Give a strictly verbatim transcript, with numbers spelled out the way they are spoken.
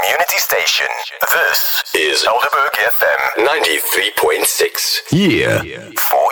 community station. This is Elderberg F M ninety-three point six. Yeah. For